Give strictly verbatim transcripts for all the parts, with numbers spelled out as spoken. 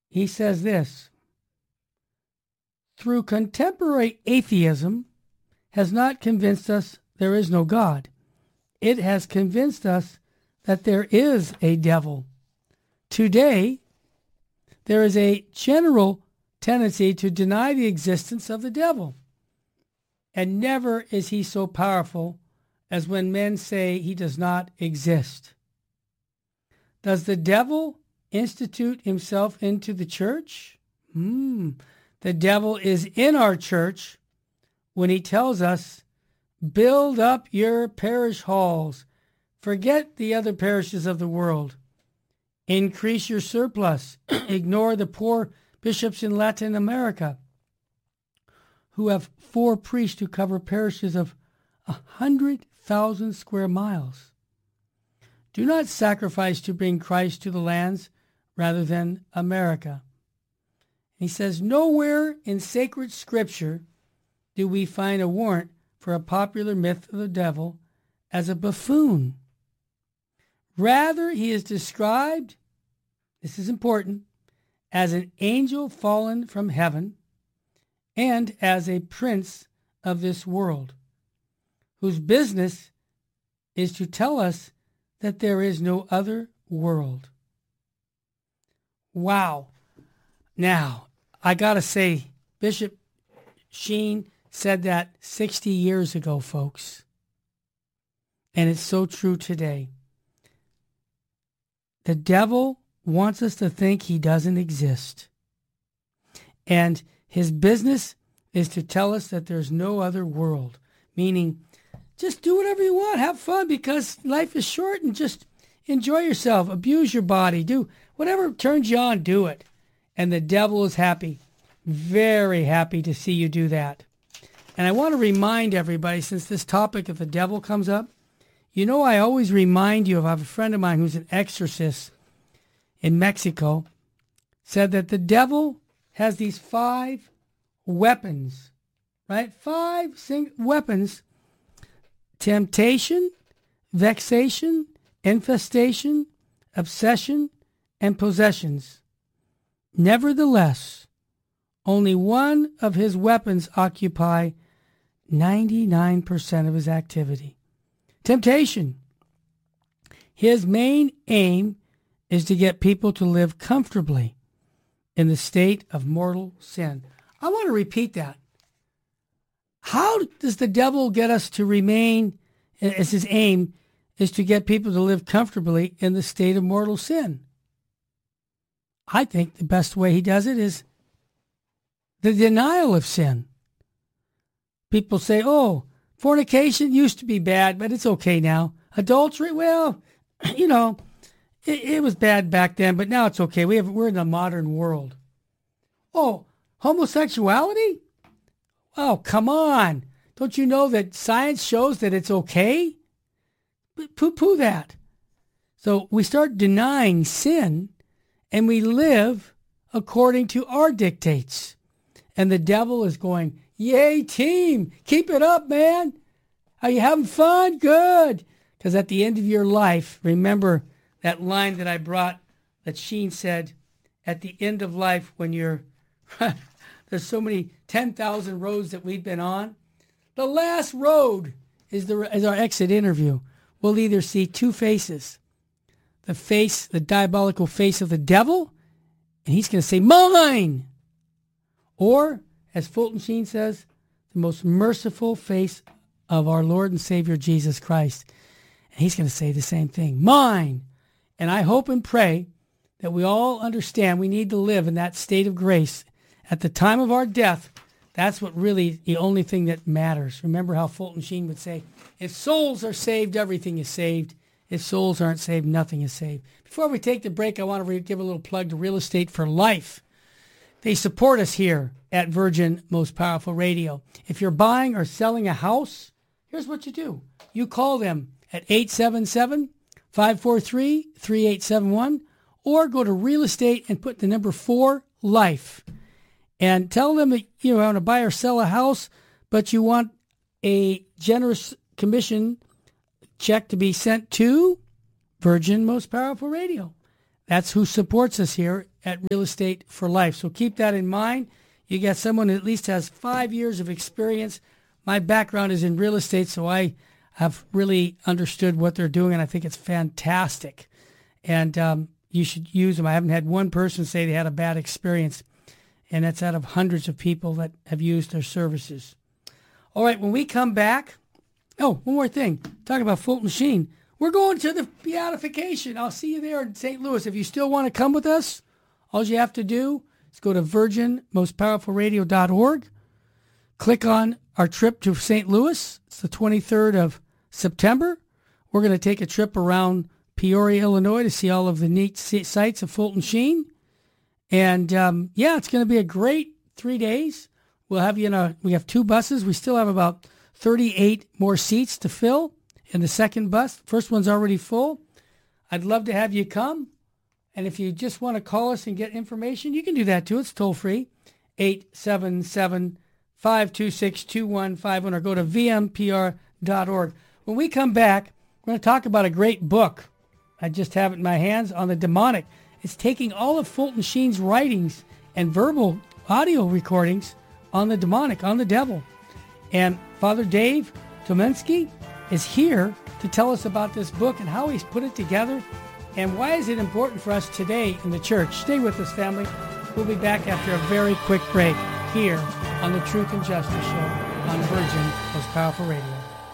he says this: through contemporary atheism has not convinced us there is no God. It has convinced us that there is a devil. Today, there is a general tendency to deny the existence of the devil. And never is he so powerful as when men say he does not exist. Does the devil institute himself into the church? Hmm. The devil is in our church when he tells us, build up your parish halls. Forget the other parishes of the world. Increase your surplus. Ignore the poor bishops in Latin America who have four priests who cover parishes of a hundred thousand square miles. Do not sacrifice to bring Christ to the lands rather than America. He says, nowhere in sacred scripture do we find a warrant for a popular myth of the devil as a buffoon. Rather, he is described, this is important, as an angel fallen from heaven and as a prince of this world, whose business is to tell us that there is no other world. Wow. Now, I got to say, Bishop Sheen said that sixty years ago, folks. And it's so true today. The devil wants us to think he doesn't exist. And his business is to tell us that there's no other world. Meaning, just do whatever you want. Have fun because life is short and just enjoy yourself. Abuse your body. Do whatever turns you on, do it. And the devil is happy. Very happy to see you do that. And I want to remind everybody, since this topic of the devil comes up, you know I always remind you of, I have a friend of mine who's an exorcist in Mexico, said that the devil has these five weapons, right? Five sing- weapons: temptation, vexation, infestation, obsession, and possessions. Nevertheless, only one of his weapons occupy ninety-nine percent of his activity. Temptation. His main aim is to get people to live comfortably in the state of mortal sin. I want to repeat that. How does the devil get us to remain, as his aim is to get people to live comfortably in the state of mortal sin? I think the best way he does it is the denial of sin. People say, oh, fornication used to be bad, but it's okay now. Adultery, well, you know, it, it was bad back then, but now it's okay. We have, we're in the modern world. Oh, homosexuality? Oh, come on. Don't you know that science shows that it's okay? Poo-poo that. So we start denying sin, and we live according to our dictates. And the devil is going, yay, team, keep it up, man. Are you having fun? Good. Because at the end of your life, remember that line that I brought that Sheen said, at the end of life when you're, there's so many ten thousand roads that we've been on. The last road is, the, is our exit interview. We'll either see two faces. The face, the diabolical face of the devil, and he's going to say, mine. Or, as Fulton Sheen says, the most merciful face of our Lord and Savior Jesus Christ. And he's going to say the same thing, mine. And I hope and pray that we all understand we need to live in that state of grace. At the time of our death, that's what really the only thing that matters. Remember how Fulton Sheen would say, if souls are saved, everything is saved. If souls aren't saved, nothing is saved. Before we take the break, I want to give a little plug to Real Estate for Life. They support us here at Virgin Most Powerful Radio. If you're buying or selling a house, here's what you do. You call them at eight seven seven, five four three, three eight seven one or go to Real Estate and put the number four, Life. And tell them that you want to buy or sell a house, but you want a generous commission check to be sent to Virgin Most Powerful Radio. That's who supports us here at Real Estate for Life. So keep that in mind. You got someone who at least has five years of experience. My background is in real estate, so I have really understood what they're doing, and I think it's fantastic. And um, you should use them. I haven't had one person say they had a bad experience, and that's out of hundreds of people that have used their services. All right, when we come back, oh, one more thing. Talking about Fulton Sheen. We're going to the beatification. I'll see you there in Saint Louis. If you still want to come with us, all you have to do is go to virgin most powerful radio dot org. Click on our trip to Saint Louis. It's the twenty-third of September. We're going to take a trip around Peoria, Illinois to see all of the neat sights of Fulton Sheen. And, um, yeah, it's going to be a great three days. We'll have you in a, we have two buses. We still have about thirty-eight more seats to fill in the second bus. First one's already full. I'd love to have you come. And if you just want to call us and get information, you can do that too. It's toll free, eight seven seven, five two six, two one five one, or go to v m p r dot org. When we come back, we're going to talk about a great book. I just have it in my hands on the demonic. It's taking all of Fulton Sheen's writings and verbal audio recordings on the demonic, on the devil. And Father Dave Tominski is here to tell us about this book and how he's put it together and why is it important for us today in the church. Stay with us, family. We'll be back after a very quick break here on the Truth and Justice Show on Virgin Most Powerful Radio.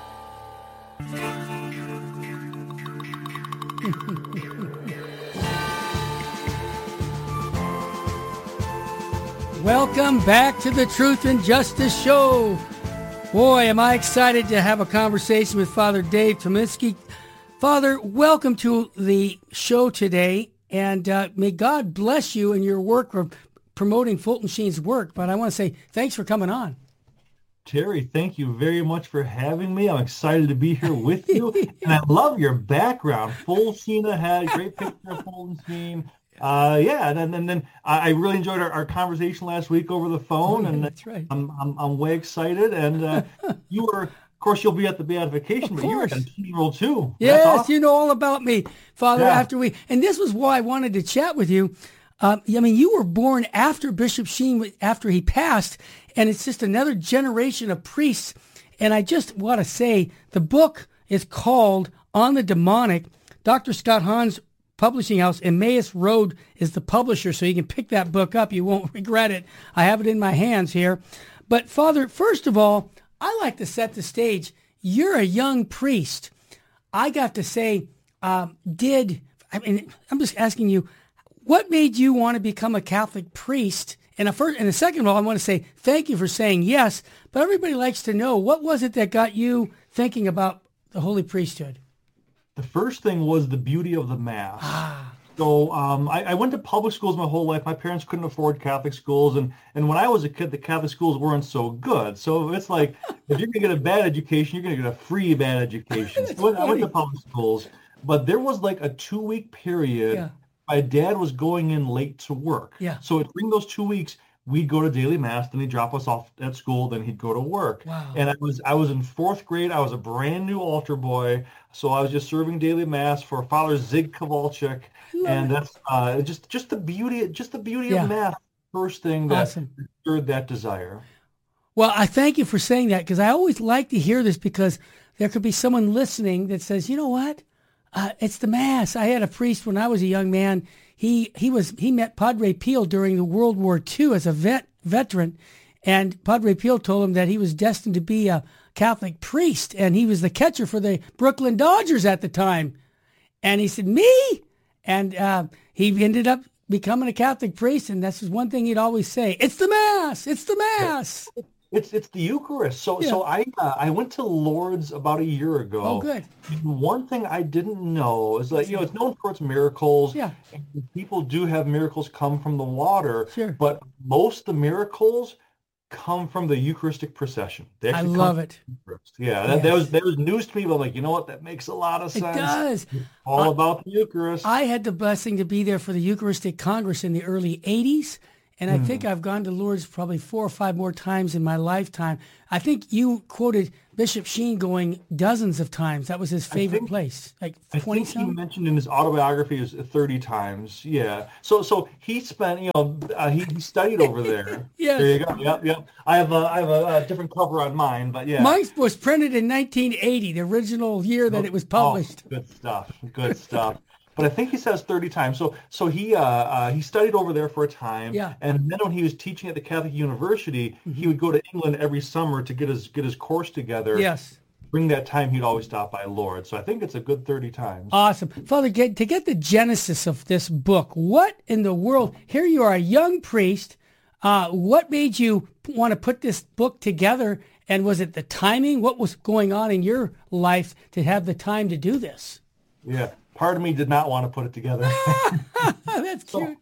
Welcome back to the Truth and Justice Show. Boy, am I excited to have a conversation with Father Dave Tominski. Father, welcome to the show today, and uh, may God bless you in your work for promoting Fulton Sheen's work. But I want to say thanks for coming on. Terry, thank you very much for having me. I'm excited to be here with you, and I love your background. Full Sheen ahead, great picture of Fulton Sheen. Uh, yeah, and then, and then I really enjoyed our, our conversation last week over the phone, oh, yeah, and that's right. I'm I'm I'm way excited. And uh, you were, of course, you'll be at the beatification, but you were a ten-year-old too. Yes, awesome. You know all about me, Father. Yeah. After we, and this was why I wanted to chat with you. Um, I mean, you were born after Bishop Sheen, after he passed, and it's just another generation of priests. And I just want to say the book is called On the Demonic. Doctor Scott Hahn's publishing house, Emmaus Road, is the publisher, so you can pick that book up. You won't regret it. I have it in my hands here. But Father, first of all, I like to set the stage. You're a young priest. I got to say, um, did, I mean, I'm just asking you, what made you want to become a Catholic priest? And a first, and a second of all, I want to say thank you for saying yes, but everybody likes to know, what was it that got you thinking about the holy priesthood? The first thing was the beauty of the Mass. Ah. So um, I, I went to public schools my whole life. My parents couldn't afford Catholic schools, and, and when I was a kid, the Catholic schools weren't so good. So it's like, if you're going to get a bad education, you're going to get a free bad education. So I went to public schools, but there was like a two-week period. Yeah. My dad was going in late to work. Yeah. So during those two weeks, we'd go to daily Mass, then he'd drop us off at school, then he'd go to work. Wow. And I was I was in fourth grade. I was a brand new altar boy. So I was just serving daily Mass for Father Zig Kowalczyk. And that's uh, just just the beauty, just the beauty Yeah. of Mass. First thing that Awesome. stirred that desire. Well, I thank you for saying that, because I always like to hear this, because there could be someone listening that says, you know what? Uh, it's the Mass. I had a priest when I was a young man. He he was he met Padre Pio during the World War Two as a vet veteran, and Padre Pio told him that he was destined to be a Catholic priest, and he was the catcher for the Brooklyn Dodgers at the time. And he said, me? And uh, he ended up becoming a Catholic priest, and that's one thing he'd always say: "It's the Mass. It's the Mass." It's it's the Eucharist. So Yeah. so I uh, I went to Lourdes about a year ago. Oh, good. And one thing I didn't know is that, you know, it's known for its miracles. Yeah. And people do have miracles come from the water. Sure. But most of the miracles come from the Eucharistic procession. They I actually come love from it. the Eucharist. Yeah, that, that Yes. was that was news to me, but I'm like, you know what? That makes a lot of It sense. does. All I- about the Eucharist. I had the blessing to be there for the Eucharistic Congress in the early eighties, And I think I've gone to Lourdes probably four or five more times in my lifetime. I think you quoted Bishop Sheen going dozens of times. That was his favorite think- place, like I twenty think he some. mentioned in his autobiography is thirty times. Yeah. So so he spent, you know, uh, he, he studied over there. Yes. There you go. Yep, yep. I have a I have a, a different cover on mine, but yeah. Mine was printed in nineteen eighty, the original year that it was published. Oh, good stuff. Good stuff. But I think he says thirty times. So so he uh, uh, he studied over there for a time. Yeah. And then when he was teaching at the Catholic University, Mm-hmm. he would go to England every summer to get his get his course together. Yes. During that time, he'd always stop by Lourdes. So I think it's a good thirty times. Awesome. Father, get, to get the genesis of this book, what in the world, here you are, a young priest. Uh, what made you want to put this book together? And was it the timing? What was going on in your life to have the time to do this? Yeah. Part of me did not want to put it together. That's cute.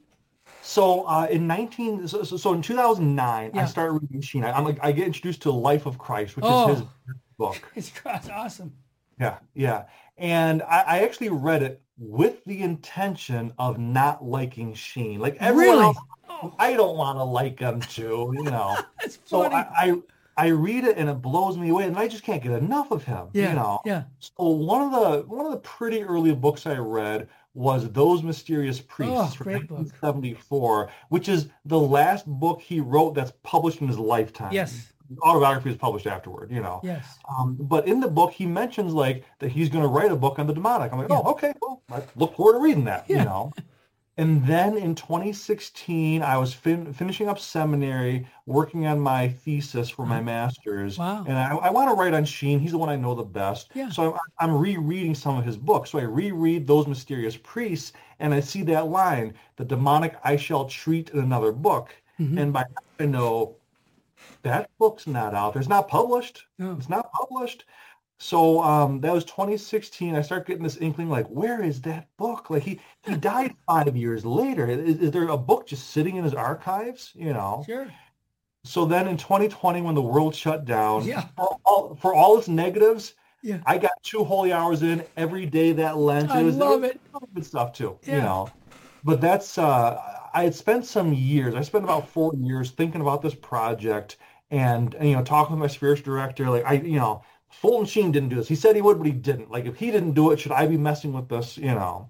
So uh, in nineteen, so, so so in two thousand nine, Yeah. I started reading Sheen. I, I'm like, I get introduced to Life of Christ, which Oh. is his book. It's, it's awesome. Yeah, yeah. And I, I actually read it with the intention of not liking Sheen. Like everyone Really? else, I don't want to like him too, you know. That's So funny. I, I I read it and it blows me away, and I just can't get enough of him. yeah, You know. yeah. So one of the one of the pretty early books I read was Those Mysterious Priests Oh, from great book. nineteen seventy-four, which is the last book he wrote that's published in his lifetime. Yes. The autobiography was published afterward, you know. Yes. Um, but in the book, he mentions like that he's going to write a book on the demonic. I'm like, Yeah. oh, okay, well, I look forward to reading that, Yeah. you know. And then in twenty sixteen, I was fin- finishing up seminary, working on my thesis for my master's. Wow. And I, I want to write on Sheen. He's the one I know the best. Yeah. So I'm, I'm rereading some of his books. So I reread Those Mysterious Priests, and I see that line, the demonic I shall treat in another book. Mm-hmm. And by now I know that book's not out there. It's not published. No. It's not published. So um, that was twenty sixteen. I start getting this inkling, like, where is that book? Like he he died five years later. Is, is there a book just sitting in his archives? You know. Sure. So then in twenty twenty, when the world shut down, Yeah. for all, for all its negatives, Yeah. I got two holy hours in every day that Lent. I was, love was it. some good stuff too. Yeah. You know. But that's uh, I had spent some years. I spent about four years thinking about this project, and, and you know, talking with my spiritual director. Like I, you know. Fulton Sheen didn't do this. He said he would, but he didn't. Like, if he didn't do it, should I be messing with this? You know,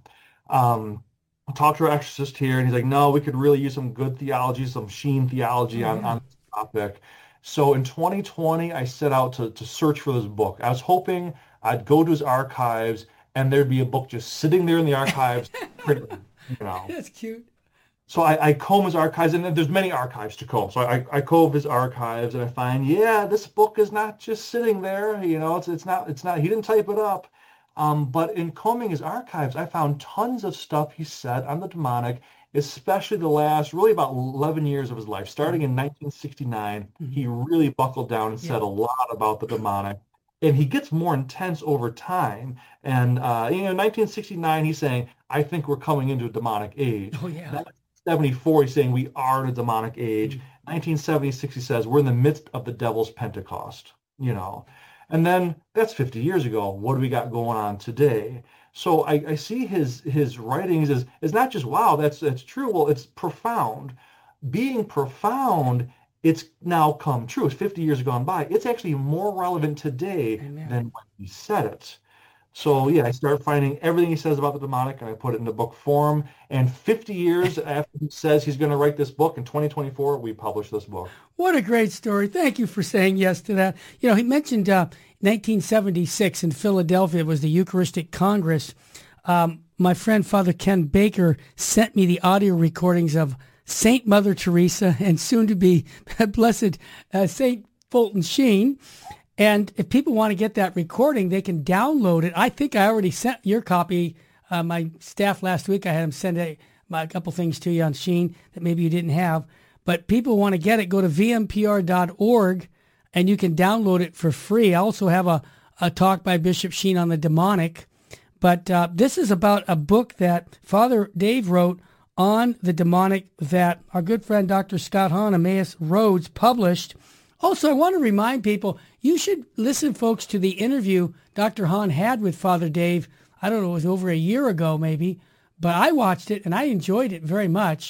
um, I talked to our exorcist here, and he's like, no, we could really use some good theology, some Sheen theology on, Yeah. on this topic. So in twenty twenty, I set out to, to search for this book. I was hoping I'd go to his archives, and there'd be a book just sitting there in the archives, printed, you know. That's cute. So I, I comb his archives, and there's many archives to comb. So I, I comb his archives, and I find, yeah, this book is not just sitting there. You know, it's it's not it's not. He didn't type it up. Um, but in combing his archives, I found tons of stuff he said on the demonic, especially the last, really about eleven years of his life. Starting in nineteen sixty-nine, Mhm. he really buckled down and said Yeah. a lot about the demonic. And he gets more intense over time. And, uh, you know, in nineteen sixty-nine, he's saying, I think we're coming into a demonic age. Oh, yeah. nineteen seventy-four, he's saying we are in a demonic age. nineteen seventy-six, he says we're in the midst of the devil's Pentecost, you know. And then that's fifty years ago. What do we got going on today? So I, I see his his writings as, as not just, wow, that's that's true. Well, it's profound. Being profound, it's now come true. It's fifty years gone by. It's actually more relevant today Amen. than when he said it. So yeah, I start finding everything he says about the demonic, and I put it into book form. And fifty years after he says he's going to write this book, in twenty twenty-four, we publish this book. What a great story. Thank you for saying yes to that. You know, he mentioned uh, nineteen seventy-six in Philadelphia. It was the Eucharistic Congress. Um, my friend Father Ken Baker sent me the audio recordings of Saint Mother Teresa and soon to be Blessed uh, Saint Fulton Sheen. And if people want to get that recording, they can download it. I think I already sent your copy. Uh, my staff last week, I had them send a, my, a couple things to you on Sheen that maybe you didn't have. But people want to get it, go to v m p r dot org, and you can download it for free. I also have a, a talk by Bishop Sheen on the demonic. But uh, this is about a book that Father Dave wrote on the demonic that our good friend Doctor Scott Hahn, Emmaus Roads, published. Also, I want to remind people, you should listen, folks, to the interview Doctor Hahn had with Father Dave. I don't know, it was over a year ago maybe, but I watched it and I enjoyed it very much.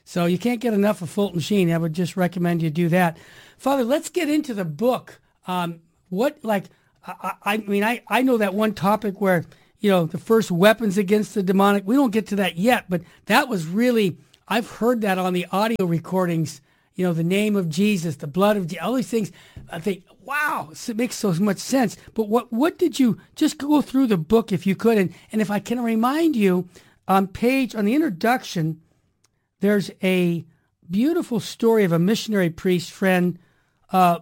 So you can't get enough of Fulton Sheen. I would just recommend you do that. Father, let's get into the book. Um, what, like, I, I mean, I, I know that one topic where, you know, the first weapons against the demonic. We don't get to that yet, but that was really, I've heard that on the audio recordings, you know, the name of Jesus, the blood of Jesus, all these things. I think, wow, it makes so much sense. But what, what did you, just go through the book if you could, and, and if I can remind you, on page, on the introduction, there's a beautiful story of a missionary priest friend uh,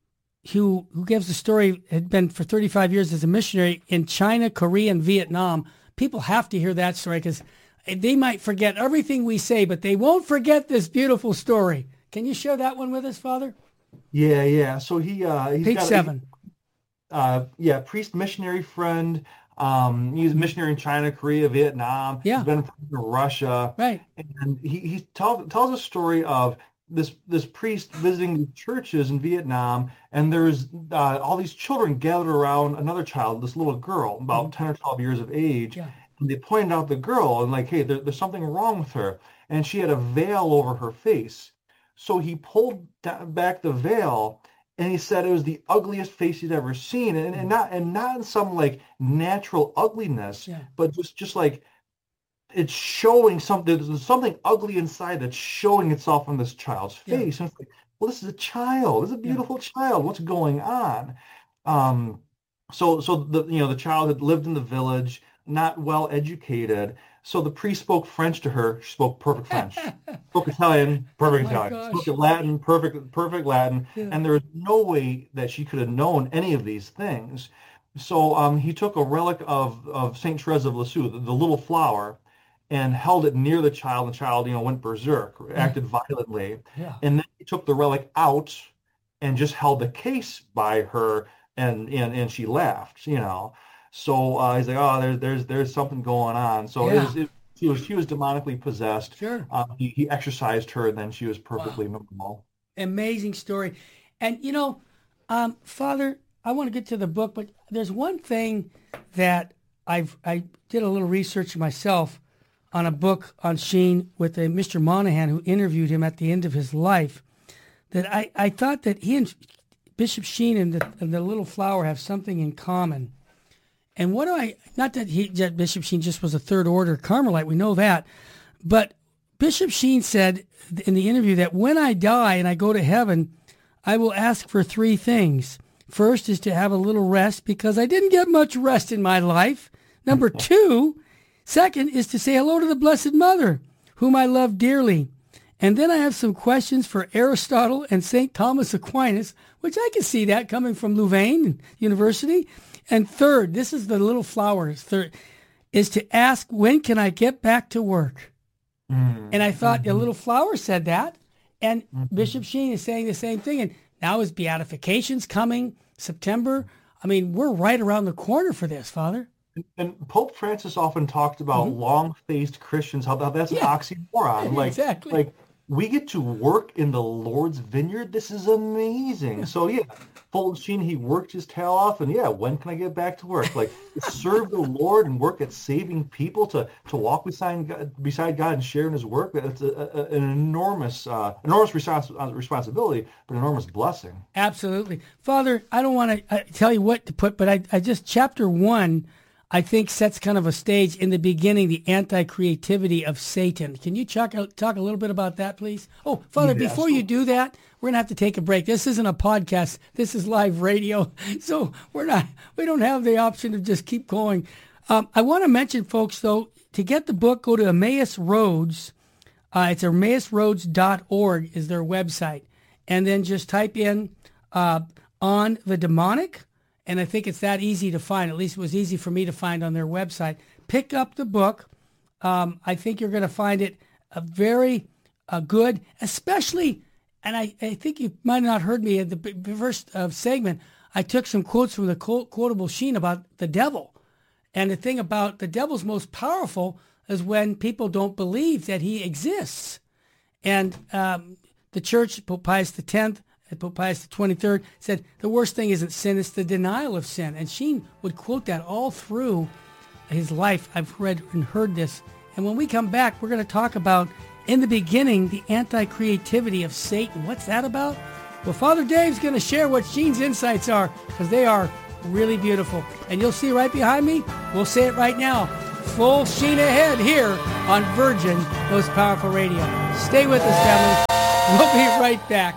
who who gives the story, had been for thirty-five years as a missionary in China, Korea, and Vietnam. People have to hear that story because they might forget everything we say, but they won't forget this beautiful story. Can you share that one with us, Father? Yeah, yeah. So he uh, he's Page got seven. A, uh, yeah, priest missionary friend. Um, he's a missionary in China, Korea, Vietnam. Yeah. He's been in Russia. Right. And he he tell, tells a story of this this priest visiting the churches in Vietnam, and there's uh, all these children gathered around another child, this little girl, about mm-hmm. ten or twelve years of age. Yeah. And they pointed out the girl and like, hey, there, there's something wrong with her. And she had a veil over her face. So he pulled back the veil, and he said it was the ugliest face he'd ever seen, and, and not and not in some like natural ugliness, yeah. but just just like it's showing something. There's something ugly inside that's showing itself on this child's face. Yeah. And it's like, well, this is a child. This is a beautiful yeah. child. What's going on? Um, so so the you know the child had lived in the village, not well educated. So the priest spoke French to her. She spoke perfect French. Spoke Italian, perfect oh Italian. Spoke Latin, perfect, perfect Latin. Yeah. And there was no way that she could have known any of these things. So um, he took a relic of, of Saint Therese of Lisieux, the, the little flower, and held it near the child. The child, you know, went berserk, acted violently. Yeah. And then he took the relic out and just held the case by her, and and, and she laughed, you know. So uh, he's like, oh, there's there's there's something going on. So yeah. it was, it, she was she was demonically possessed. Sure. Uh, he, he exorcised her, and then she was perfectly wow. normal. Amazing story. And you know, um, Father, I want to get to the book, but there's one thing that I've I did a little research myself on a book on Sheen with a Mister Monahan who interviewed him at the end of his life. That I, I thought that he and Bishop Sheen and the, and the little flower have something in common. And what do I, not that he, that Bishop Sheen just was a third order Carmelite, we know that, but Bishop Sheen said in the interview that when I die and I go to heaven, I will ask for three things. First is to have a little rest because I didn't get much rest in my life. Number two, second is to say hello to the Blessed Mother, whom I love dearly. And then I have some questions for Aristotle and Saint Thomas Aquinas, which I can see that coming from Louvain University. And third, this is the little flowers, third, is to ask, when can I get back to work? Mm-hmm. And I thought mm-hmm. the little flower said that, and mm-hmm. Bishop Sheen is saying the same thing. And now his beatification's coming, September. I mean, we're right around the corner for this, Father. And, and Pope Francis often talked about mm-hmm. long-faced Christians, how that's yeah. an oxymoron. Like, exactly. Like, we get to work in the Lord's vineyard. This is amazing. So yeah, Fulton Sheen, he worked his tail off, and yeah, when can I get back to work? Like serve the Lord and work at saving people, to to walk beside God, beside God and share in His work. That's a, a, an enormous, uh, enormous respons- responsibility, but enormous blessing. Absolutely, Father. I don't want to tell you what to put, but I, I just chapter one, I think, sets kind of a stage in the beginning, the anti-creativity of Satan. Can you talk, talk a little bit about that, please? Oh, Father, yes. Before you do that, we're going to have to take a break. This isn't a podcast. This is live radio. So we're not, we don't have the option to just keep going. Um, I want to mention, folks, though, to get the book, go to Emmaus Roads. Uh, it's emmaus roads dot org is their website. And then just type in uh, On the Demonic. And I think it's that easy to find. At least it was easy for me to find on their website. Pick up the book. Um, I think you're going to find it a very uh, good, especially, and I, I think you might have not heard me at the first uh, segment, I took some quotes from the quotable Sheen about the devil. And the thing about the devil's most powerful is when people don't believe that he exists. And um, the church, Pope Pius the tenth, Pope Pius the twenty-third, said the worst thing isn't sin, it's the denial of sin. And Sheen would quote that all through his life. I've read and heard this. And when we come back, we're going to talk about In the beginning, the anti-creativity of Satan. What's that about? Well, Father Dave's going to share what Gene's insights are, because they are really beautiful. And you'll see right behind me, we'll say it right now, full sheen ahead here on Virgin Most Powerful Radio. Stay with us, family. We'll be right back.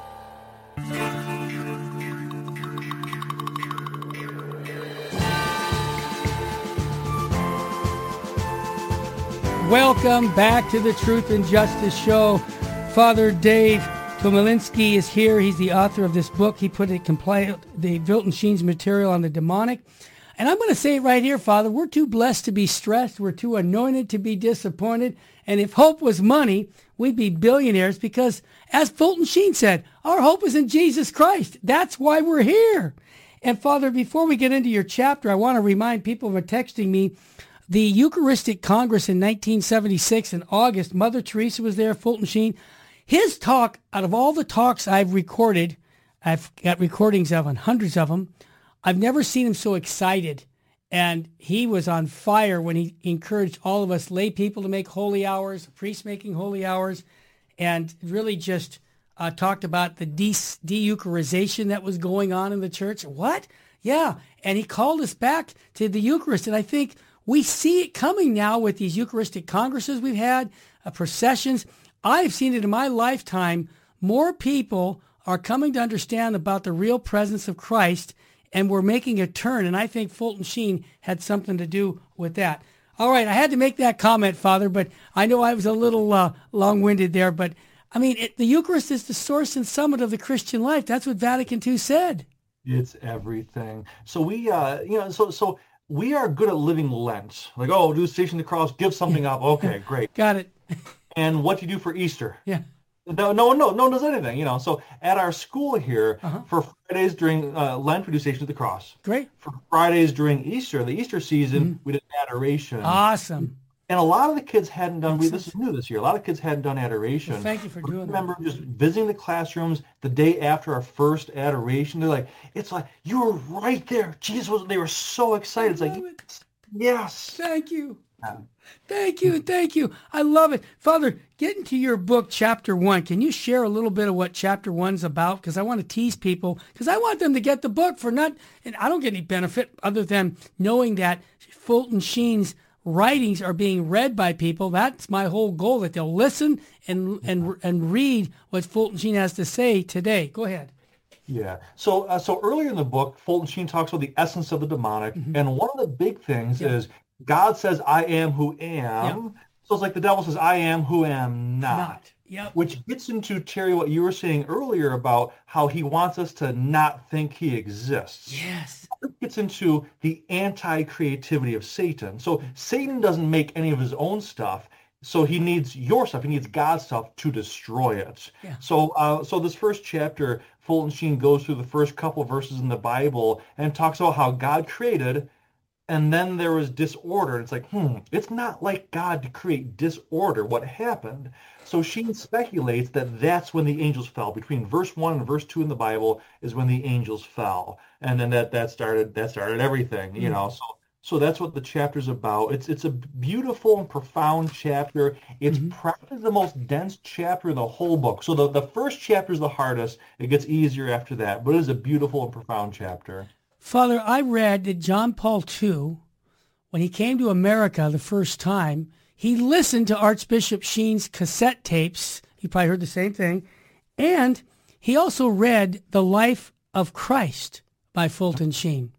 Welcome back to the Truth and Justice Show. Father Dave Chmielewski is here. He's the author of this book. He put it compiled the Fulton Sheen's material on the demonic. And I'm going to say it right here, Father. We're too blessed to be stressed. We're too anointed to be disappointed. And if hope was money, we'd be billionaires because, as Fulton Sheen said, our hope is in Jesus Christ. That's why we're here. And Father, before we get into your chapter, I want to remind people who are texting me, the Eucharistic Congress in nineteen seventy-six in August, Mother Teresa was there, Fulton Sheen. His talk, out of all the talks I've recorded, I've got recordings of and hundreds of them, I've never seen him so excited. And he was on fire when he encouraged all of us lay people to make holy hours, priests making holy hours, and really just uh, talked about the de- de-Eucharization that was going on in the church. What? Yeah. And he called us back to the Eucharist. And I think we see it coming now with these Eucharistic congresses we've had, uh, processions. I've seen it in my lifetime. More people are coming to understand about the real presence of Christ, and we're making a turn. And I think Fulton Sheen had something to do with that. All right, I had to make that comment, Father, but I know I was a little uh, long-winded there. But, I mean, it, the Eucharist is the source and summit of the Christian life. That's what Vatican two said. It's everything. So we, uh, you know, so so... we are good at living Lent. Like, oh, do Station of the Cross, give something up. Okay, great. Got it. And what do you do for Easter? Yeah. No, no, no, no one does anything, you know. So at our school here, uh-huh. for Fridays during uh, Lent, we do Station of the Cross. Great. For Fridays during Easter, the Easter season, mm-hmm. we did adoration. Awesome. And a lot of the kids hadn't done, we, this is new this year, a lot of kids hadn't done adoration. Well, thank you for doing I that. remember just visiting the classrooms the day after our first adoration. They're like, it's like, you were right there. Jesus was, they were so excited. It's like, it. yes. Thank you. Yeah. Thank you. Thank you. I love it. Father, get into your book, chapter one. Can you share a little bit of what chapter one's about? Because I want to tease people, because I want them to get the book for not, and I don't get any benefit other than knowing that Fulton Sheen's writings are being read by people. That's my whole goal, that they'll listen and and and read what Fulton Sheen has to say today. Go ahead. Yeah. So uh, so earlier in the book, Fulton Sheen talks about the essence of the demonic, mm-hmm. and one of the big things yep. is God says, "I am who am." Yep. So it's like the devil says, "I am who am not." not. Yep. Which gets into, Terry, what you were saying earlier about how he wants us to not think he exists. Yes. It gets into the anti-creativity of Satan. So Satan doesn't make any of his own stuff. So he needs your stuff. He needs God's stuff to destroy it. Yeah. So uh, so this first chapter, Fulton Sheen goes through the first couple of verses in the Bible and talks about how God created, and then there was disorder. It's like, hmm, it's not like God to create disorder. What happened? So Sheen speculates that that's when the angels fell. Between verse one and verse two in the Bible is when the angels fell, and then that that started that started everything. You mm-hmm. know, so so that's what the chapter's about. It's it's a beautiful and profound chapter. It's mm-hmm. probably the most dense chapter in the whole book. So the the first chapter is the hardest. It gets easier after that, but it is a beautiful and profound chapter. Father, I read that John Paul the Second, when he came to America the first time, he listened to Archbishop Sheen's cassette tapes. You probably heard the same thing. And he also read The Life of Christ by Fulton Sheen.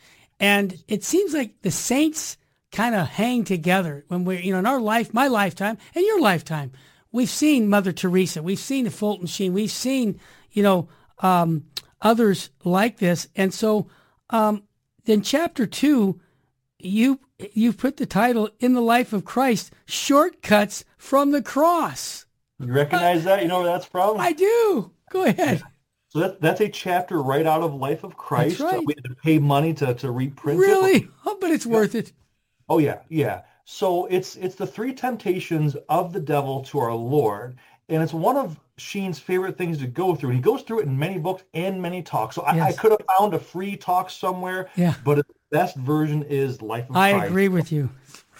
And it seems like the saints kind of hang together when we're, you know, in our life, my lifetime and your lifetime. We've seen Mother Teresa. We've seen the Fulton Sheen. We've seen, you know, um, others like this. And so um, then chapter two, you you put the title, In the Life of Christ, Shortcuts from the Cross. You recognize that? You know where that's from? I do. Go ahead. So that, that's a chapter right out of Life of Christ. That's right. We had to pay money to, to reprint really? it. Really? Oh, but it's yeah. worth it. Oh, yeah, yeah. So it's it's the three temptations of the devil to our Lord. And it's one of Sheen's favorite things to go through. And he goes through it in many books and many talks. So yes. I, I could have found a free talk somewhere, yeah. but the best version is Life of I Christ. I agree with you.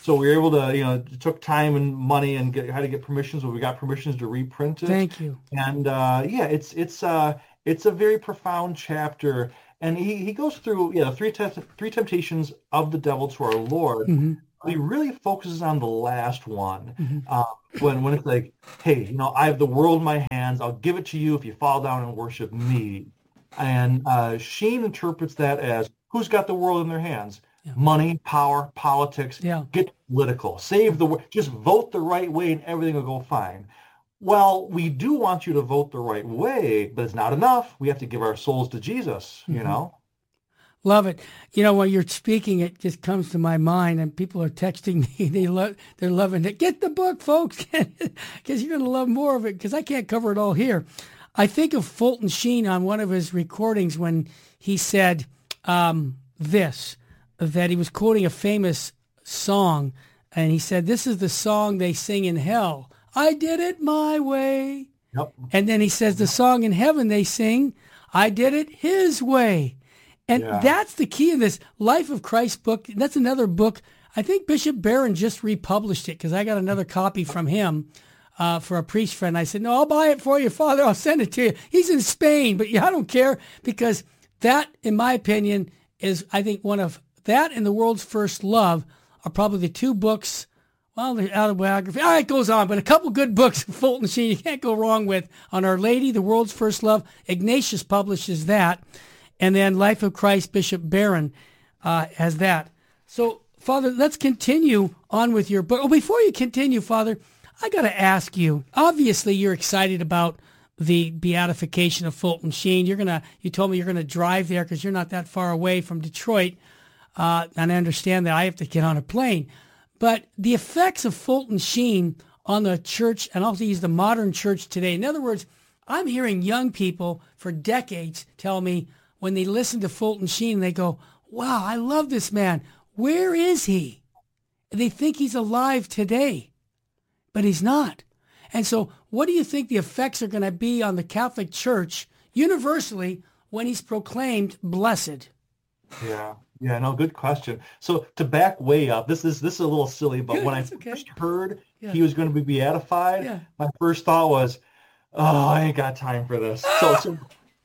So we were able to, you know, it took time and money and get, had to get permissions, but we got permissions to reprint it. Thank you. And uh, yeah, it's it's uh, it's a very profound chapter. And he, he goes through, yeah, three te- three temptations of the devil to our Lord. Mm-hmm. He really focuses on the last one. Mm-hmm. Uh, when when it's like, hey, you know, I have the world in my hands. I'll give it to you if you fall down and worship me. And uh, Sheen interprets that as, who's got the world in their hands? Yeah. Money, power, politics. Yeah. Get political. Save the world. Just vote the right way and everything will go fine. Well, we do want you to vote the right way, but it's not enough. We have to give our souls to Jesus, you mm-hmm. know? Love it. You know, when you're speaking, it just comes to my mind, and people are texting me. They love, they're loving it. Get the book, folks, because you're going to love more of it, because I can't cover it all here. I think of Fulton Sheen on one of his recordings when he said um, this, that he was quoting a famous song, and he said, this is the song they sing in hell. I did it my way. Yep. And then he says the song in heaven they sing, I did it his way. And yeah. that's the key in this Life of Christ book. That's another book. I think Bishop Barron just republished it, because I got another copy from him uh, for a priest friend. I said, no, I'll buy it for you, Father. I'll send it to you. He's in Spain, but yeah, I don't care, because that, in my opinion, is, I think, one of, that and The World's First Love are probably the two books. Well, the autobiography, all right, it goes on, but a couple good books, Fulton Sheen, you can't go wrong with, on Our Lady, The World's First Love. Ignatius publishes that. And then Life of Christ, Bishop Barron uh, has that. So, Father, let's continue on with your book. Oh, before you continue, Father, I got to ask you, obviously you're excited about the beatification of Fulton Sheen. You're going to, you told me you're going to drive there because you're not that far away from Detroit. Uh, and I understand that I have to get on a plane. But the effects of Fulton Sheen on the church, and also use the modern church today. In other words, I'm hearing young people for decades tell me when they listen to Fulton Sheen, they go, wow, I love this man. Where is he? They think he's alive today, but he's not. And so what do you think the effects are going to be on the Catholic Church universally when he's proclaimed blessed? Yeah. Yeah, no, good question. So to back way up, this is this is a little silly, but Good, when I okay. first heard yeah. he was going to be beatified, yeah. my first thought was, oh, I ain't got time for this. So, so,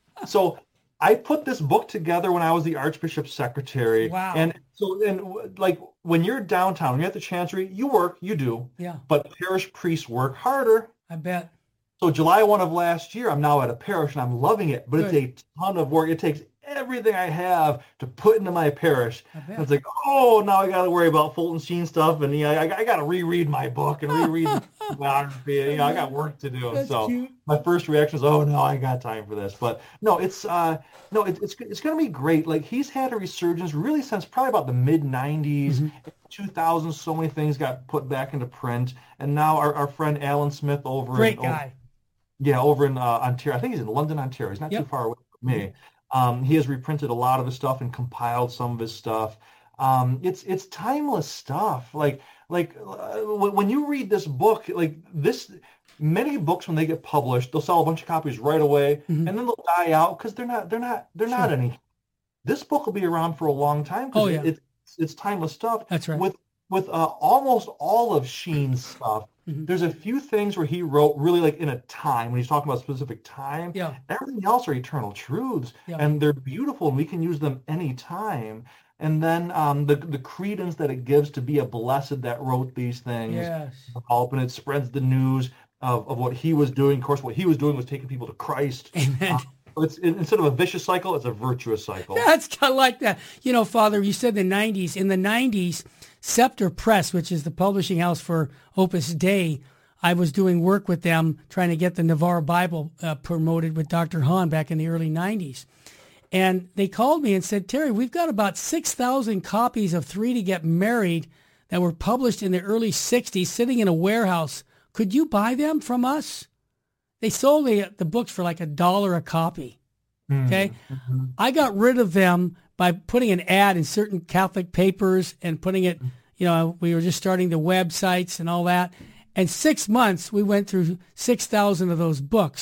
so I put this book together when I was the Archbishop's secretary. Wow. And so, and like when you're downtown, when you're at the Chancery, you work, you do. Yeah. But parish priests work harder. I bet. So July first of last year, I'm now at a parish and I'm loving it, but Good. It's a ton of work. It takes everything I have to put into my parish. It's like, oh, now I got to worry about Fulton Sheen stuff, and yeah, I, I got to reread my book and reread the biography. You know, I got work to do. That's so cute. My first reaction is, oh no, I got time for this. But no, it's uh, no, it, it's it's going to be great. Like he's had a resurgence really since probably about the mid nineties, mm-hmm. two thousand. So many things got put back into print, and now our, our friend Alan Smith over great in, guy. Over, yeah, over in uh, Ontario. I think he's in London, Ontario. He's not yep. too far away from me. Um, he has reprinted a lot of his stuff and compiled some of his stuff. Um, it's it's timeless stuff. Like like uh, when you read this book, like this, many books when they get published, they'll sell a bunch of copies right away, mm-hmm. and then they'll die out because they're not they're not they're sure. not any. This book will be around for a long time because oh, yeah. it, it's it's timeless stuff. That's right. With with uh, almost all of Sheen's stuff. Mm-hmm. There's a few things where he wrote really like in a time, when he's talking about a specific time. Yeah. Everything else are eternal truths, yeah. and they're beautiful, and we can use them anytime. And then um, the the credence that it gives to be a blessed that wrote these things. Yes. Help, and it spreads the news of, of what he was doing. Of course, what he was doing was taking people to Christ. Amen. Uh, it's it, instead of a vicious cycle, it's a virtuous cycle. That's kind of like that. You know, Father, you said the nineties. In the nineties, Scepter Press, which is the publishing house for Opus Dei, I was doing work with them trying to get the Navarre Bible uh, promoted with Doctor Hahn back in the early nineties. And they called me and said, Terry, we've got about six thousand copies of Three to Get Married that were published in the early sixties sitting in a warehouse. Could you buy them from us? They sold the, the books for like a dollar a copy. Okay. Mm-hmm. I got rid of them by putting an ad in certain Catholic papers and putting it, you know, we were just starting the websites and all that. And six months, we went through six thousand of those books.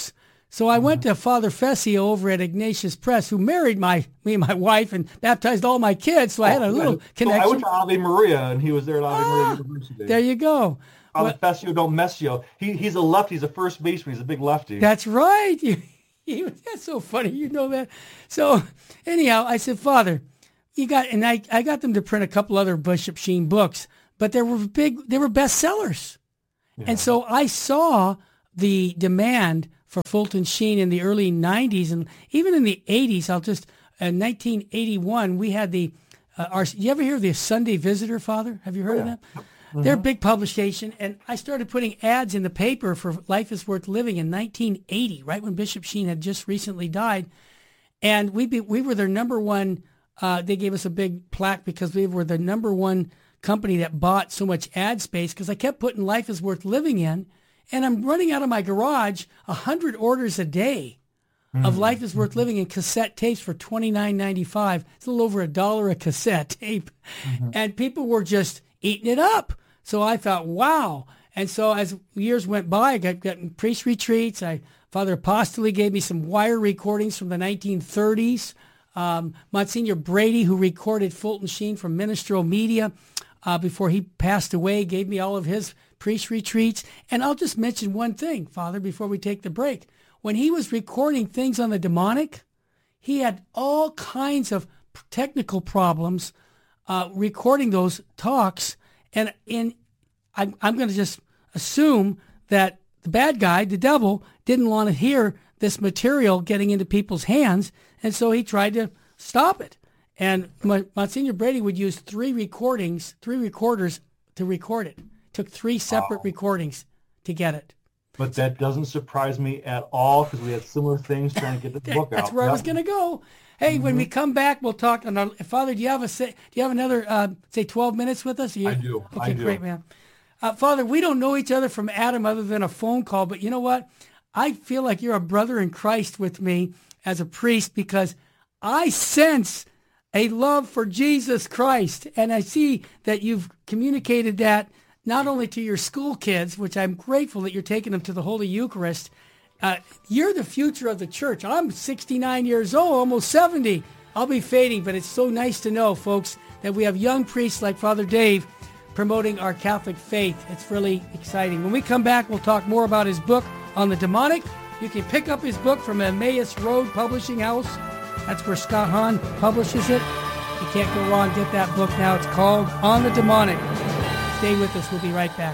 So I went to Father Fessio over at Ignatius Press, who married my me and my wife and baptized all my kids. So I had a Oh, yeah. little So connection. I went to Ave Maria, and he was there at Ave Ah, Maria University. there you go. Father Well, Fessio don't mess you. He he's a lefty. He's a first baseman. He's a big lefty. that's right. You, you, that's so funny. You know that. So anyhow, I said, Father, you got, and I, I got them to print a couple other Bishop Sheen books, but they were big, they were bestsellers. Yeah. And so I saw the demand for Fulton Sheen in the early nineties and even in the eighties. I'll just, in nineteen eighty-one, we had the, uh, our, you ever hear of the Sunday Visitor, Father? Have you heard Oh, of yeah. that? They're a big publication, and I started putting ads in the paper for Life is Worth Living in nineteen eighty, right when Bishop Sheen had just recently died. And we be, we were their number one, uh, they gave us a big plaque because we were the number one company that bought so much ad space because I kept putting Life is Worth Living in, and I'm running out of my garage one hundred orders a day of Life is Worth Living in cassette tapes for twenty-nine ninety-five. It's a little over a dollar a cassette tape. Mm-hmm. And people were just eating it up. So I thought, wow. And so as years went by, I got, got priest retreats. I, Father Apostoli gave me some wire recordings from the nineteen thirties. Um, Monsignor Brady, who recorded Fulton Sheen from Ministerial Media uh, before he passed away, gave me all of his priest retreats. And I'll just mention one thing, Father, before we take the break. When he was recording things on the demonic, he had all kinds of technical problems uh, recording those talks. And in, I'm, I'm going to just assume that the bad guy, the devil, didn't want to hear this material getting into people's hands, and so he tried to stop it. And Monsignor Brady would use three recordings, three recorders to record it. Took three separate wow. recordings to get it. But that doesn't surprise me at all because we had similar things trying to get the book out. That's where yep. I was going to go. Hey, mm-hmm. when we come back, we'll talk. On our, Father, do you have a do you have another uh, say twelve minutes with us? You, I do. Okay, I do. Great, man. Uh, Father, we don't know each other from Adam other than a phone call, but you know what? I feel like you're a brother in Christ with me as a priest because I sense a love for Jesus Christ, and I see that you've communicated that not only to your school kids, which I'm grateful that you're taking them to the Holy Eucharist. Uh, you're the future of the church. I'm sixty-nine years old, almost seventy. I'll be fading, but it's so nice to know, folks, that we have young priests like Father Dave promoting our Catholic faith. It's really exciting. When we come back, we'll talk more about his book on the demonic. You can pick up his book from Emmaus Road Publishing House. That's where Scott Hahn publishes it. You can't go wrong. Get that book now. It's called On the Demonic. Stay with us. We'll be right back.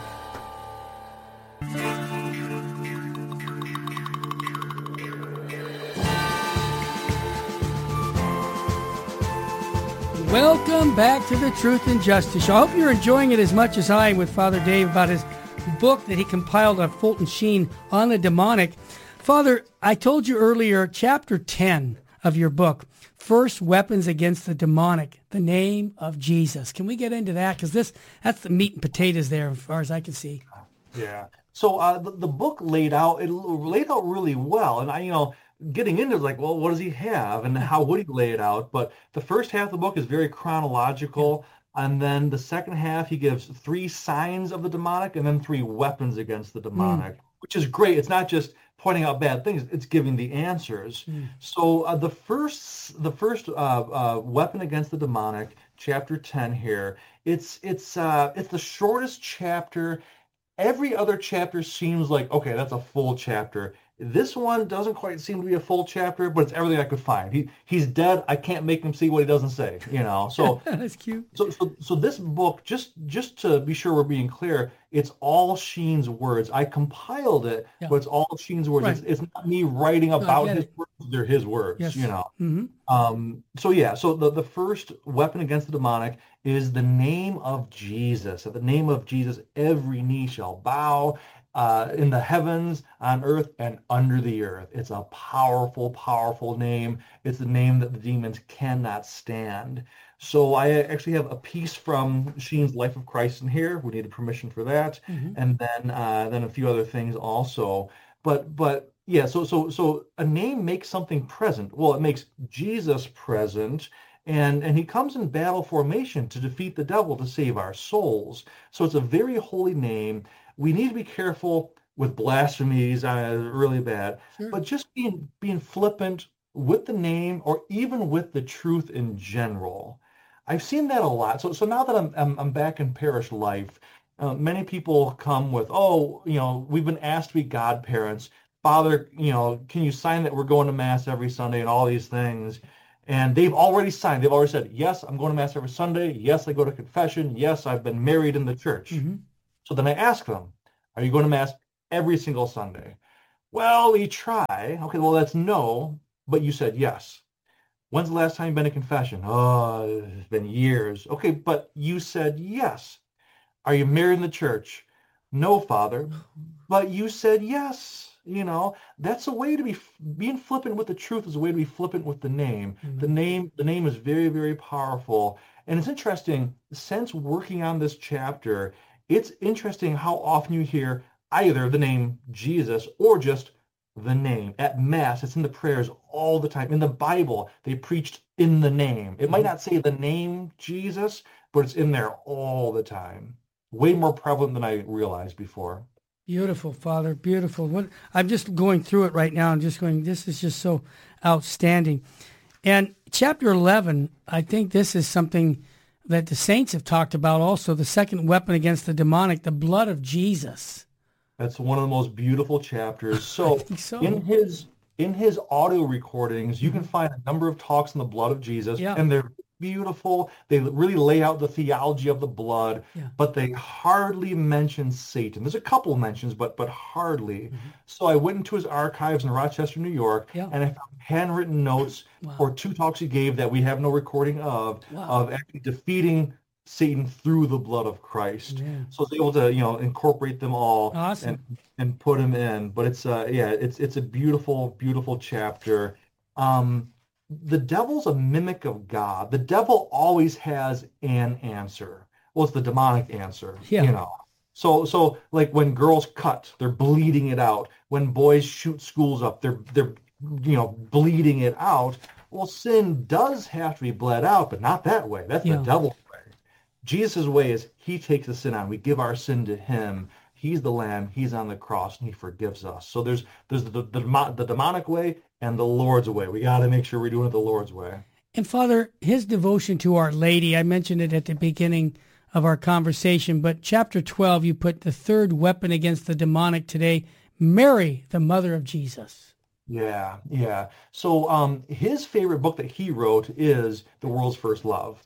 Welcome back to the Truth and Justice Show. I hope you're enjoying it as much as I am with Father Dave about his book that he compiled on Fulton Sheen on the demonic. Father, I told you earlier, chapter ten of your book, First Weapons Against the Demonic, the name of Jesus. Can we get into that? Because this that's the meat and potatoes there as far as I can see. Yeah. So uh, the, the book laid out, it laid out really well. And I, you know, getting into it, like, well, what does he have and how would he lay it out? But the first half of the book is very chronological. And then the second half, he gives three signs of the demonic and then three weapons against the demonic, mm. which is great. It's not just pointing out bad things; it's giving the answers. Mm. So uh, the first, the first uh, uh, weapon against the demonic, chapter ten here. It's it's uh, it's the shortest chapter. Every other chapter seems like, okay, that's a full chapter. This one doesn't quite seem to be a full chapter, but it's everything I could find. He he's dead. I can't make him see what he doesn't say. You know, so that's cute. So so so this book, just just to be sure we're being clear, it's all Sheen's words. I compiled it, yeah. but it's all Sheen's words. Right. It's, it's not me writing about his it. words. They're his words. Yes. You know. Mm-hmm. Um. So yeah. So the the first weapon against the demonic is the name of Jesus. At the name of Jesus, every knee shall bow. Uh, in the heavens, on earth, and under the earth. It's a powerful, powerful name. It's a name that the demons cannot stand. So I actually have a piece from Sheen's Life of Christ in here. We needed permission for that, mm-hmm. and then uh, then a few other things also. But but yeah, so so so a name makes something present. Well, it makes Jesus present. And and he comes in battle formation to defeat the devil to save our souls. So it's a very holy name. We need to be careful with blasphemies, uh, really bad. Sure. But just being being flippant with the name or even with the truth in general. I've seen that a lot. So so now that I'm I'm, I'm back in parish life, uh, many people come with, oh, you know, we've been asked to be godparents. Father, you know, can you sign that we're going to Mass every Sunday and all these things? And they've already signed. They've already said, yes, I'm going to Mass every Sunday. Yes, I go to confession. Yes, I've been married in the church. Mm-hmm. So then I ask them, are you going to Mass every single Sunday? Well, we try. Okay, well, that's no, but you said yes. When's the last time you've been to confession? Oh, it's been years. Okay, but you said yes. Are you married in the church? No, Father, but you said yes. You know, that's a way to be, being flippant with the truth is a way to be flippant with the name. Mm-hmm. The name, the name is very, very powerful. And it's interesting, since working on this chapter, it's interesting how often you hear either the name Jesus or just the name. At Mass, it's in the prayers all the time. In the Bible, they preached in the name. It might not say the name Jesus, but it's in there all the time. Way more prevalent than I realized before. Beautiful, Father, beautiful. What, I'm just going through it right now and just going, this is just so outstanding. And chapter eleven, I think this is something that the saints have talked about also, the second weapon against the demonic, the blood of Jesus. That's one of the most beautiful chapters. So, so. in his in his audio recordings, you can find a number of talks on the blood of Jesus, yeah. and they're beautiful. They really lay out the theology of the blood, yeah. but they hardly mention Satan. There's a couple mentions, but but hardly. Mm-hmm. So I went into his archives in Rochester, New York, yeah. and I found handwritten notes wow. for two talks he gave that we have no recording of, wow. of actually defeating Satan through the blood of Christ. Yeah. So I was able to, you know, incorporate them all awesome. and and put them in. But it's uh yeah, it's it's a beautiful, beautiful chapter. Um, the devil's a mimic of God. The devil always has an answer. Well, it's the demonic answer, yeah. you know. So so like when girls cut, they're bleeding it out. When boys shoot schools up, they're they're you know bleeding it out. Well, sin does have to be bled out, but not that way. That's yeah. the devil's way. Jesus' way is he takes the sin on. We give our sin to him. He's the lamb. He's on the cross, and he forgives us. So there's there's the, the, the demonic way and the Lord's way. We got to make sure we're doing it the Lord's way. And Father, his devotion to Our Lady, I mentioned it at the beginning of our conversation, but chapter twelve, you put the third weapon against the demonic today, Mary, the mother of Jesus. Yeah, yeah. So um, his favorite book that he wrote is The World's First Love.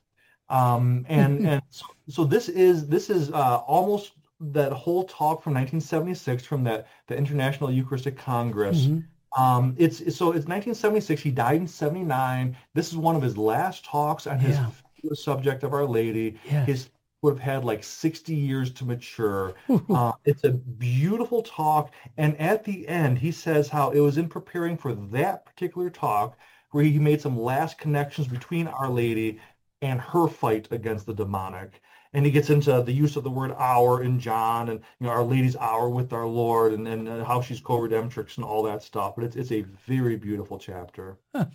Um, and and so, so this is this is uh, almost that whole talk from nineteen seventy-six from that the International Eucharistic Congress. Mm-hmm. Um, it's so it's nineteen seventy-six. He died in seventy-nine. This is one of his last talks on his yeah. subject of Our Lady. Yeah. His would have had like sixty years to mature. uh, it's a beautiful talk, and at the end he says how it was in preparing for that particular talk where he made some last connections between Our Lady and her fight against the demonic. And he gets into the use of the word hour in John, and you know Our Lady's hour with our Lord, and, and uh, how she's co-redemptrix and all that stuff. But it's it's a very beautiful chapter.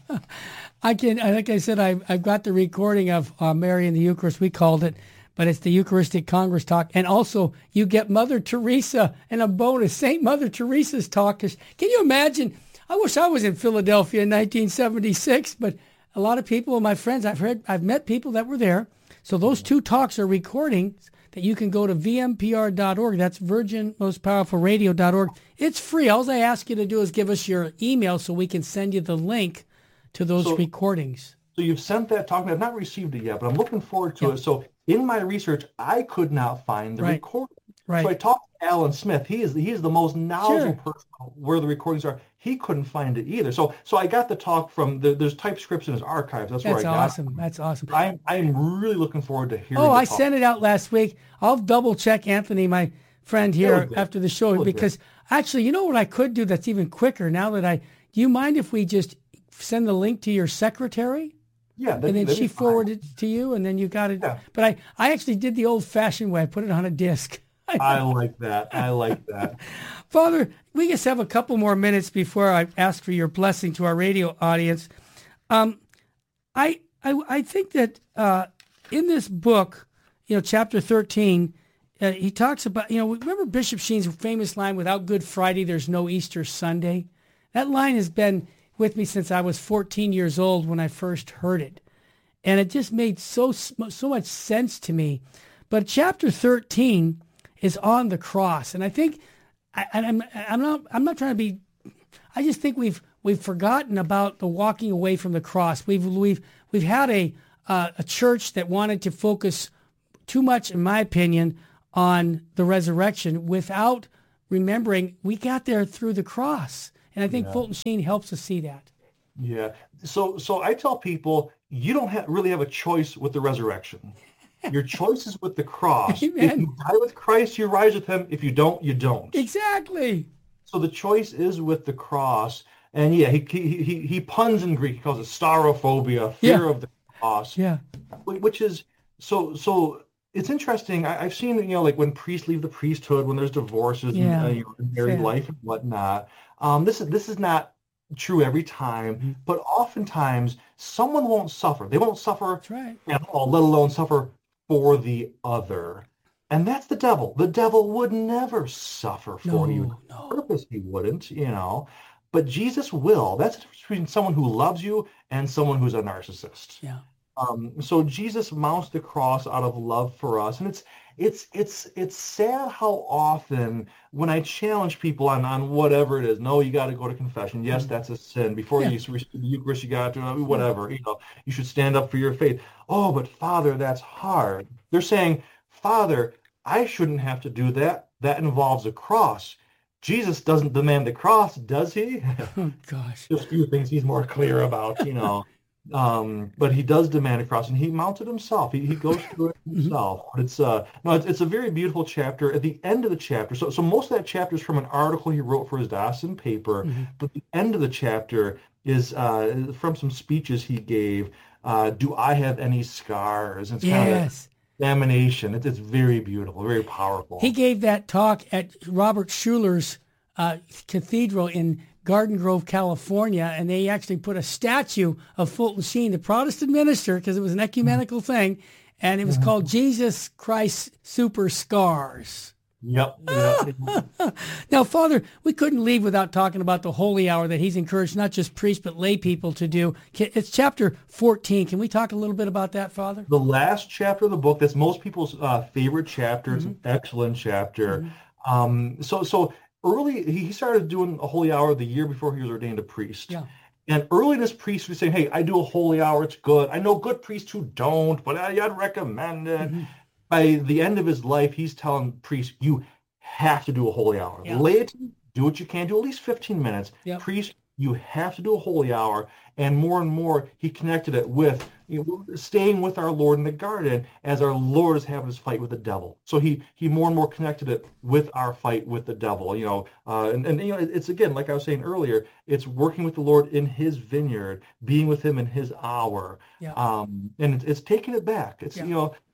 I can, like I said, I've, I've got the recording of uh, Mary in the Eucharist, we called it, but it's the Eucharistic Congress talk. And also you get Mother Teresa and a bonus, Saint Mother Teresa's talk. Can you imagine? I wish I was in Philadelphia in nineteen seventy-six, but a lot of people, my friends, I've heard, I've met people that were there. So those two talks are recordings that you can go to V M P R dot org. That's Virgin Most Powerful Radio dot org. It's free. All I ask you to do is give us your email so we can send you the link to those so, recordings. So you've sent that talk. I've not received it yet, but I'm looking forward to yeah. it. So in my research, I could not find the right. recording. Right. So I talked to Alan Smith. He is he is the most knowledgeable sure. person where the recordings are. He couldn't find it either. So so I got the talk from the, there's typescripts in his archives. That's, That's where I got awesome. it. That's awesome. I'm I'm really looking forward to hearing. Oh, the I talk. sent it out last week. I'll double check Anthony, my friend here, after the show, because actually, you know what I could do that's even quicker now that I. Do you mind if we just send the link to your secretary? Yeah, and then she forwarded it to you, and then you got it. Yeah. But I, I actually did the old-fashioned way. I put it on a disc. I like that. I like that. Father, we just have a couple more minutes before I ask for your blessing to our radio audience. Um, I, I, I think that uh, in this book, you know, chapter thirteen, uh, he talks about, you know, remember Bishop Sheen's famous line, without Good Friday, there's no Easter Sunday? That line has been with me since I was fourteen years old when I first heard it. And it just made so so much sense to me. But chapter thirteen is on the cross. And I think, I, I'm, I'm, not, I'm not trying to be, I just think we've we've forgotten about the walking away from the cross. We've, we've, we've had a, uh, a church that wanted to focus too much, in my opinion, on the resurrection without remembering we got there through the cross. And I think yeah. Fulton Sheen helps us see that. Yeah. So so I tell people, you don't have, really have a choice with the resurrection. Your choice is with the cross. Amen. If you die with Christ, you rise with him. If you don't, you don't. Exactly. So the choice is with the cross. And yeah, he he he, he puns in Greek. He calls it staurophobia, fear yeah. of the cross. Yeah. Which is, so so it's interesting. I, I've seen, you know, like when priests leave the priesthood, when there's divorces yeah. and uh, you know, married yeah. life and whatnot. Um, this is this is not true every time, mm-hmm. but oftentimes someone won't suffer. They won't suffer that's right. at all, let alone suffer for the other. And that's the devil. The devil would never suffer for no, you. No. On purpose he wouldn't, you know. But Jesus will. That's the difference between someone who loves you and someone who's a narcissist. Yeah. Um, so Jesus mounts the cross out of love for us. And it's it's it's it's sad how often when I challenge people on, on whatever it is, no, you got to go to confession. Yes, that's a sin. Before yeah. you receive the Eucharist, you got to, whatever, you know, you should stand up for your faith. Oh, but Father, that's hard. They're saying, Father, I shouldn't have to do that. That involves a cross. Jesus doesn't demand the cross, does he? Oh, gosh. Just a few things he's more clear about, you know. Um, but he does demand a cross, and he mounted himself. He he goes through it himself. But it's uh no, it's, it's a very beautiful chapter. At the end of the chapter, so so most of that chapter is from an article he wrote for his diocesan paper. Mm-hmm. But the end of the chapter is uh from some speeches he gave. Uh, do I have any scars? It's kind yes. of examination. It, it's very beautiful, very powerful. He gave that talk at Robert Schuller's uh, cathedral in Garden Grove, California, and they actually put a statue of Fulton Sheen, the Protestant minister, because it was an ecumenical mm-hmm. thing, and it was mm-hmm. called Jesus Christ Super Scars. Yep. yep. Now, Father, we couldn't leave without talking about the holy hour that he's encouraged not just priests but lay people to do. It's chapter fourteen. Can we talk a little bit about that, Father? The last chapter of the book, that's most people's uh, favorite chapter. Mm-hmm. It's an excellent chapter. Mm-hmm. Um, so, so early, he started doing a holy hour the year before he was ordained a priest. Yeah. And early this priest was saying, hey, I do a holy hour, it's good. I know good priests who don't, but I, I'd recommend it. Mm-hmm. By the end of his life, he's telling priests, you have to do a holy hour. Yeah. Laity, do what you can, do at least fifteen minutes. Yep. Priest, you have to do a holy hour. And more and more, he connected it with you know, staying with our Lord in the garden as our Lord is having his fight with the devil. So he he more and more connected it with our fight with the devil. You know, uh, and, and you know, it's again, like I was saying earlier, it's working with the Lord in his vineyard, being with him in his hour. Yeah. Um, and it's, it's taking it back. It's, yeah. you know,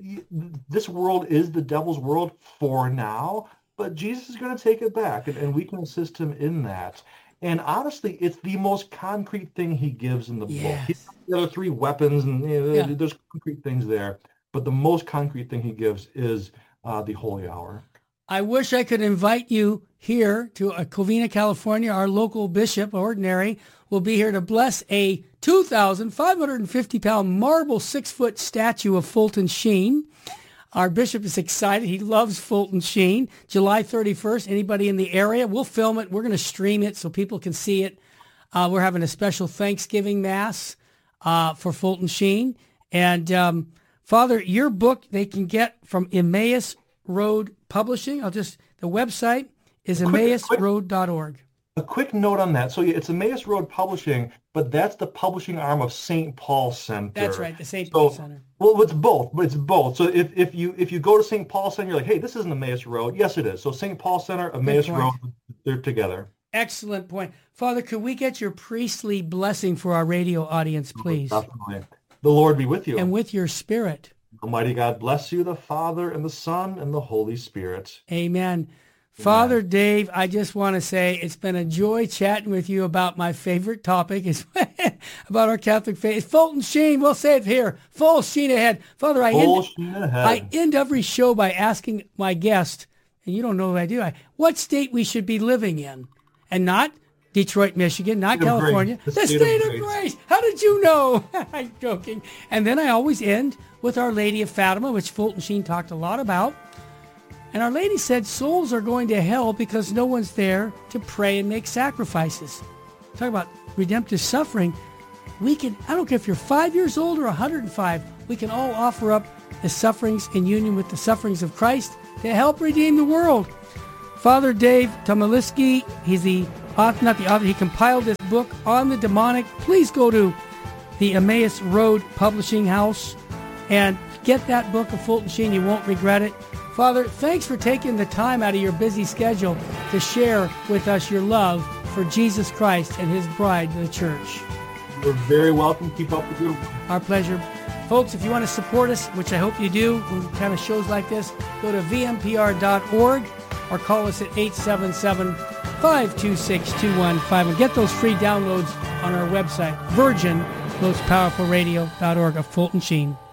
this world is the devil's world for now, but Jesus is going to take it back, and, and we can assist him in that. And honestly, it's the most concrete thing he gives in the yes. book. He's got the other three weapons, and you know, yeah. there's concrete things there, but the most concrete thing he gives is uh, the holy hour. I wish I could invite you here to uh, Covina, California. Our local bishop, ordinary, will be here to bless a two thousand five hundred fifty pound marble six-foot statue of Fulton Sheen. Our bishop is excited. He loves Fulton Sheen. July thirty-first, anybody in the area, we'll film it. We're going to stream it so people can see it. Uh, we're having a special Thanksgiving Mass uh, for Fulton Sheen. And, um, Father, your book they can get from Emmaus Road Publishing. I'll just, the website is emmaus road dot org. A quick note on that. So yeah, it's Emmaus Road Publishing, but that's the publishing arm of Saint Paul Center. That's right, the Saint Paul so, Center. Well, it's both, but it's both. So if, if you if you go to Saint Paul Center, you're like, hey, this isn't Emmaus Road. Yes, it is. So Saint Paul Center, Emmaus Road, they're together. Excellent point. Father, could we get your priestly blessing for our radio audience, please? Definitely. The Lord be with you. And with your spirit. Almighty God bless you, the Father, and the Son, and the Holy Spirit. Amen. Father Dave, I just want to say it's been a joy chatting with you about my favorite topic, is about our Catholic faith. Fulton Sheen, we'll say it here, full sheen ahead. Father, I full end, sheen ahead. I end every show by asking my guest, and you don't know what I do, I, what state we should be living in, and not Detroit, Michigan, not State California, the, the state, state of, of grace. grace. How did you know? I'm joking. And then I always end with Our Lady of Fatima, which Fulton Sheen talked a lot about. And Our Lady said souls are going to hell because no one's there to pray and make sacrifices. Talk about redemptive suffering. We can, I don't care if you're five years old or one hundred five, we can all offer up the sufferings in union with the sufferings of Christ to help redeem the world. Father Dave Tomaliski, he's the author, not the author, he compiled this book on the demonic. Please go to the Emmaus Road Publishing House and get that book of Fulton Sheen. You won't regret it. Father, thanks for taking the time out of your busy schedule to share with us your love for Jesus Christ and his bride, the church. You're very welcome. Keep up the good work. Our pleasure. Folks, if you want to support us, which I hope you do, with kind of shows like this, go to v m p r dot org or call us at eight seven seven, five two six, two one five and get those free downloads on our website, virgin most powerful radio dot org of Fulton Sheen.